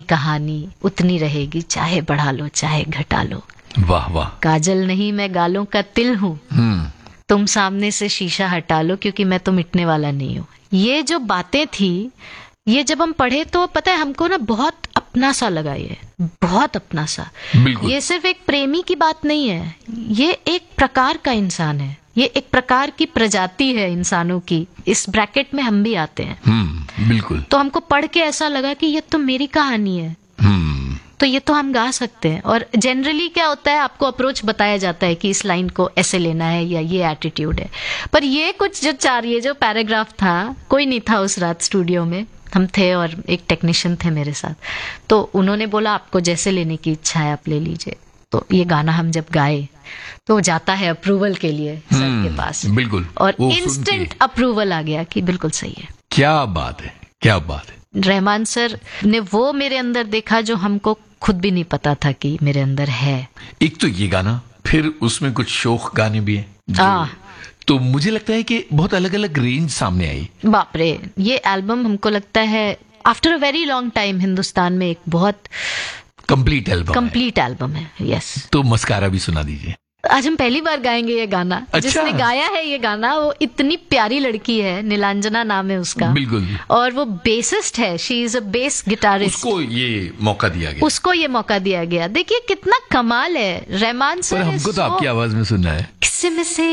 कहानी उतनी रहेगी, चाहे बढ़ा लो चाहे घटा लो। वाह वाह। काजल नहीं मैं गालों का तिल हूँ, तुम सामने से शीशा हटा लो, क्योंकि मैं तो मिटने वाला नहीं हूँ। ये जो बातें थी, ये जब हम पढ़े तो पता है हमको ना बहुत अपना सा लगा, ये बहुत अपना सा। ये सिर्फ एक प्रेमी की बात नहीं है, ये एक प्रकार का इंसान है, ये एक प्रकार की प्रजाति है इंसानों की। इस ब्रैकेट में हम भी आते हैं। बिल्कुल। तो हमको पढ़ के ऐसा लगा कि ये तो मेरी कहानी है, तो ये तो हम गा सकते हैं। और जनरली क्या होता है, आपको अप्रोच बताया जाता है कि इस लाइन को ऐसे लेना है या ये एटीट्यूड है, पर ये कुछ ये जो पैराग्राफ था, कोई नहीं था उस रात स्टूडियो में, हम थे और एक टेक्नीशियन थे मेरे साथ, तो उन्होंने बोला आपको जैसे लेने की इच्छा है आप ले लीजिए। तो ये गाना हम जब गाए तो जाता है अप्रूवल के लिए सर के पास, बिल्कुल, और इंस्टेंट अप्रूवल आ गया कि बिल्कुल सही है। क्या बात है, क्या बात है। रहमान सर ने वो मेरे अंदर देखा जो हमको खुद भी नहीं पता था कि मेरे अंदर है। एक तो ये गाना, फिर उसमें कुछ शोक गाने भी हैं, तो मुझे लगता है कि बहुत अलग अलग रेंज सामने आई। बाप रे, ये एल्बम हमको लगता है after a very long time Hindustan में एक बहुत कंप्लीट एल्बम है। यस। तो मस्कारा भी सुना दीजिए। आज हम पहली बार गाएंगे ये गाना। अच्छा। जिसने गाया है ये गाना वो इतनी प्यारी लड़की है, नीलांजना नाम है उसका। बिल्कुल। और वो बेसिस्ट है, she is a bass guitarist. उसको ये मौका दिया गया। देखिए कितना कमाल है रहमान सर। हमको तो आपकी आवाज में सुनना है। किस्से में से